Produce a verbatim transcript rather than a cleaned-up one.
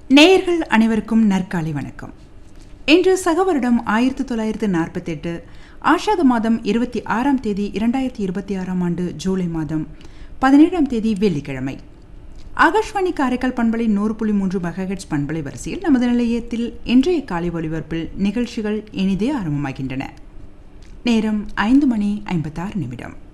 நேயர்கள் அனைவருக்கும் நற்காலை வணக்கம். இன்று சகவருடம் ஆயிரத்தி தொள்ளாயிரத்து நாற்பத்தி எட்டு ஆஷாத மாதம் இருபத்தி ஆறாம் தேதி இரண்டாயிரத்தி இருபத்தி ஆறாம் ஆண்டு ஜூலை மாதம் பதினேழாம் தேதி வெள்ளிக்கிழமை. ஆகாஷ்வாணி காரைக்கால் பண்பலை நூறு புள்ளி மூன்று மெகாஹெட்ஸ் பண்பலை வரிசையில் நமது நிலையத்தில் இன்றைய காலை ஒலிபரப்பில் நிகழ்ச்சிகள் இனிதே ஆரம்பமாகின்றன. நேரம் ஐந்து மணி ஐம்பத்தாறு நிமிடம்.